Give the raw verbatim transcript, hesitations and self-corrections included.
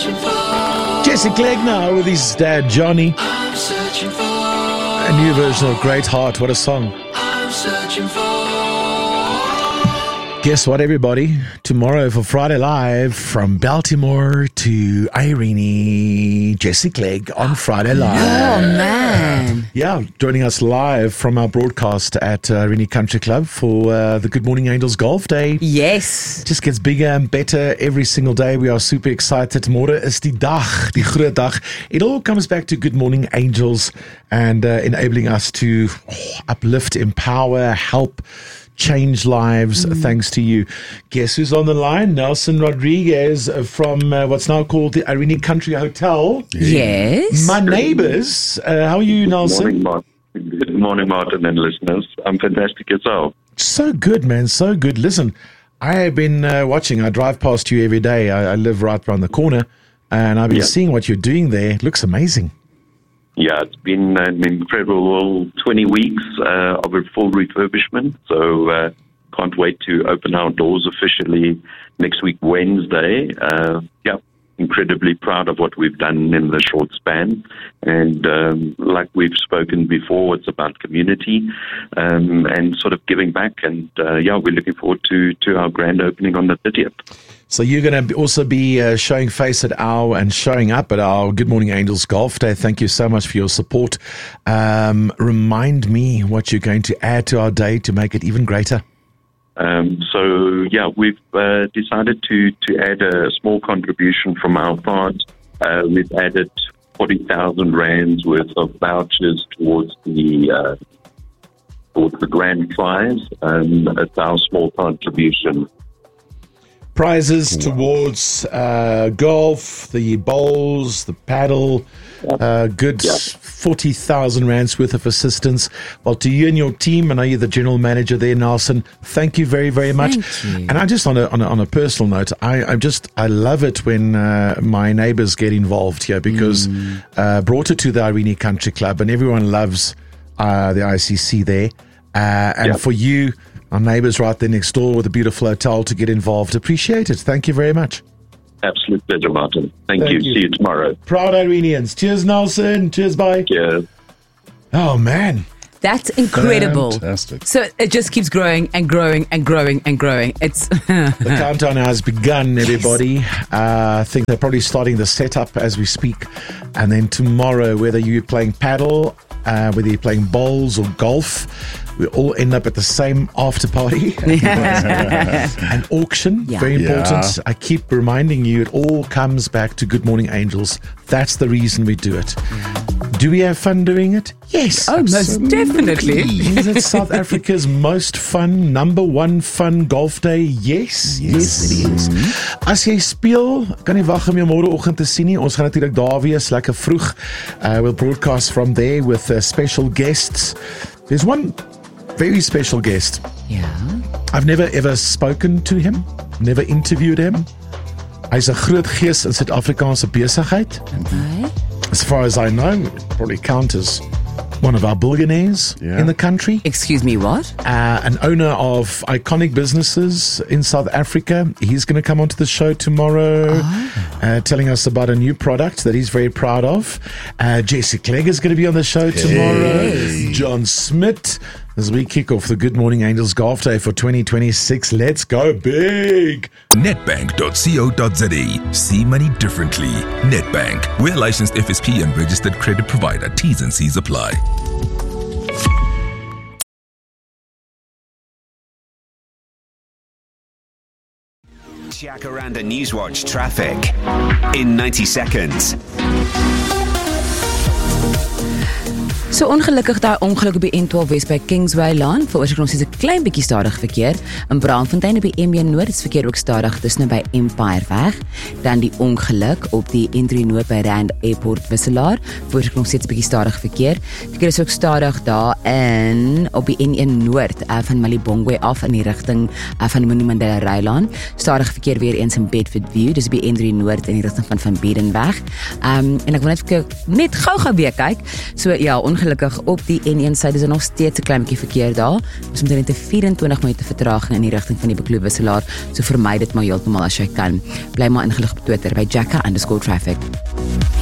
Jesse Clegg now with his dad Johnny. A new version of Great Heart. What a song. Guess what, everybody? Tomorrow for Friday Live, from Baltimore to Irene, Jesse Clegg on Friday Live. Oh, man. Yeah, joining us live from our broadcast at uh, Irene Country Club for uh, the Good Morning Angels Golf Day. Yes. It just gets bigger and better every single day. We are super excited. Môre is die dag, die groot dag. It all comes back to Good Morning Angels and uh, enabling us to oh, uplift, empower, help, change lives, mm. thanks to you. Guess who's on the line? Nelson Rodriguez from uh, what's now called the Irene Country Hotel. Yes. My neighbors. Uh, how are you, Nelson? Good morning, Martin. Good morning, Martin and listeners. I'm fantastic yourself. So good, man. So good. Listen, I have been uh, watching. I drive past you every day. I, I live right around the corner, and I've been yeah. seeing what you're doing there. It looks amazing. Yeah, it's been an incredible twenty weeks uh, of a full refurbishment. So uh, can't wait to open our doors officially next week, Wednesday. Uh, yeah, incredibly proud of what we've done in the short span. And um, like we've spoken before, it's about community um, and sort of giving back. And uh, yeah, we're looking forward to, to our grand opening on the thirtieth. So you're going to also be uh, showing face at our and showing up at our Good Morning Angels Golf Day. Thank you so much for your support. Um, remind me what you're going to add to our day to make it even greater. Um, so, yeah, we've uh, decided to, to add a small contribution from our part. Uh, we've added forty thousand rands worth of vouchers towards the uh, towards the grand prize. Um, it's our small contribution. Prizes towards uh, golf, the bowls, the paddle, uh, good yeah. forty thousand rands worth of assistance. Well, to you and your team, I know you're the general manager there, Nelson, thank you very, very much. And I just, on a, on a, on a personal note, I, I just, I love it when uh, my neighbors get involved here because mm. uh, brought it to the Irene Country Club and everyone loves uh, the I C C there. Uh, and yeah. for you, our neighbours right there next door with a beautiful hotel to get involved. Appreciate it. Thank you very much. Absolute pleasure, Martin. Thank, Thank you. you. See you tomorrow. Proud Irenians. Cheers, Nelson. Cheers, bye. Cheers. Oh, man. That's incredible. Fantastic. So it just keeps growing and growing and growing and growing. It's the countdown has begun, everybody. Yes. Uh, I think they're probably starting the setup as we speak. And then tomorrow, whether you're playing paddle, uh, whether you're playing bowls or golf, we all end up at the same after party. An auction, yeah. very important. Yeah. I keep reminding you, it all comes back to Good Morning Angels. That's the reason we do it. Yeah. Do we have fun doing it? Yes. Oh, most definitely. Is it South Africa's most fun, number one fun golf day? Yes. Yes, yes it is. Mm-hmm. As jy speel, kan nie wag om jou môreoggend te sien nie. Ons gaan natuurlik daar wees, lekker vroeg. Uh, we'll broadcast from there with uh, special guests. There's one very special guest. Yeah. I've never ever spoken to him, never interviewed him. Hy's 'n groot gees in Suid-Afrikaanse besigheid. Okay. As far as I know, probably count as one of our billionaires yeah. in the country. Excuse me, what? Uh, an owner of iconic businesses in South Africa. He's going to come onto the show tomorrow, oh. uh, telling us about a new product that he's very proud of. Uh, Jesse Clegg is going to be on the show tomorrow. Hey. John Smith. As we kick off the Good Morning Angels Golf Day for twenty twenty-six, let's go big! Netbank dot co dot za. See money differently. Netbank. We're licensed F S P and registered credit provider. T's and C's apply. Jacaranda Newswatch traffic in ninety seconds. So ongelukkig daar ongeluk op die N twaalf West by Kingsway Laan, veroorsaak nog steeds 'n klein bietjie stadig verkeer. In Braamfontein op die M een Noord is verkeer ook stadig tussen by Empire Weg. Dan die ongeluk op die N drie Noord by Rand Airport wisselaar, veroorsaak nog steeds 'n bietjie stadig verkeer. Verkeer is ook stadig daar in op die N een Noord uh, van Malibongwe af in die rigting uh, van die Monumentale Rylaan. Stadig verkeer weer eens in Bedford View, dis op die N drie Noord in die rigting van Van Bedenweg. Um, en ek wil net net gou-gou weer kyk. So ja, ongeluk ongelukkig op die N een syde is er nog steeds 'n klein bietjie verkeer daar. Ons moet net 'n vyf-en-twintig minute vertraging in die rigting van die Bekloof wisselaar, so vermy dit maar heeltemal as jy kan. Bly maar ingelig op Twitter by Jacka underscore traffic.